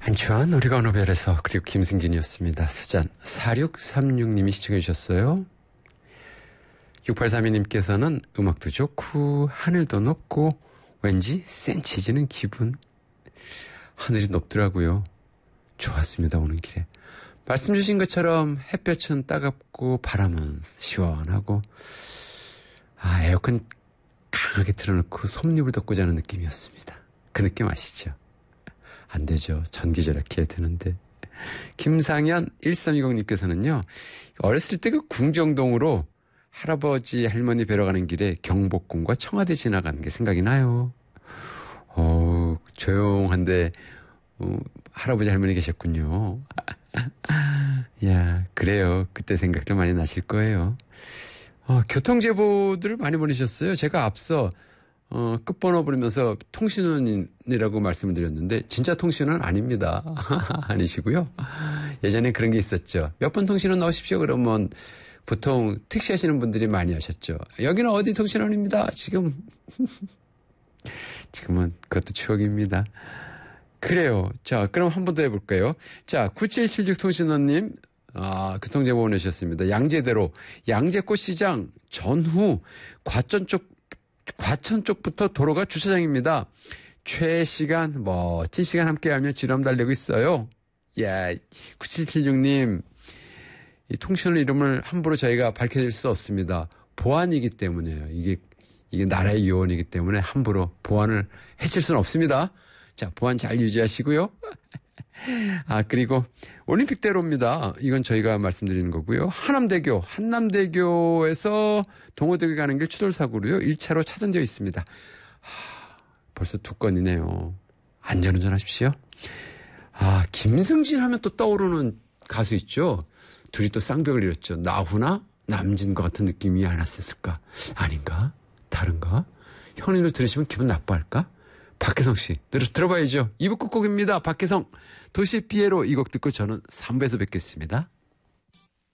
안치환 우리가 어느 별에서 그리고 김승진이었습니다. 수잔 4636님이 시청해 주셨어요. 6832님께서는 음악도 좋고 하늘도 높고 왠지 센치해지는 기분. 하늘이 높더라고요. 좋았습니다. 오는 길에. 말씀 주신 것처럼 햇볕은 따갑고 바람은 시원하고 에어컨 강하게 틀어놓고 솜잎을 덮고 자는 느낌이었습니다. 그 느낌 아시죠? 안 되죠. 전기 절약해야 되는데. 김상현 1320님께서는요. 어렸을 때 그 궁정동으로 할아버지 할머니 뵈러 가는 길에 경복궁과 청와대 지나가는 게 생각이 나요. 조용한데 할아버지 할머니 계셨군요. 야, 그래요. 그때 생각도 많이 나실 거예요. 교통제보들을 많이 보내셨어요. 제가 앞서 끝번호 부르면서 통신원이라고 말씀을 드렸는데 진짜 통신원 아닙니다. 아니시고요. 예전에 그런 게 있었죠. 몇 번 통신원 나오십시오. 그러면 보통 택시 하시는 분들이 많이 하셨죠. 여기는 어디 통신원입니다. 지금은 그것도 추억입니다. 그래요. 자, 그럼 한 번 더 해볼까요? 자, 9776 통신원님, 교통제보 보내주셨습니다. 양재대로, 양재꽃시장 전후 과천 쪽부터 도로가 주차장입니다. 최시간, 멋진 시간 함께하며 지름 달리고 있어요. 야, 9776님, 이 통신원 이름을 함부로 저희가 밝혀질 수 없습니다. 보안이기 때문에요. 이게 나라의 요원이기 때문에 함부로 보안을 해칠 수는 없습니다. 자, 보안 잘 유지하시고요. 그리고 올림픽대로입니다. 이건 저희가 말씀드리는 거고요. 한남대교에서 동호대교 가는 길 추돌사고로요. 1차로 차단되어 있습니다. 벌써 두 건이네요. 안전운전 하십시오. 김승진 하면 또 떠오르는 가수 있죠. 둘이 또 쌍벽을 이뤘죠. 나훈아, 남진과 같은 느낌이 안 왔을까? 아닌가? 다른가? 형님들 들으시면 기분 나빠할까? 박혜성 씨, 들어봐야죠. 2부 끝곡입니다. 박혜성, 도시 피에로 이 곡 듣고 저는 3부에서 뵙겠습니다.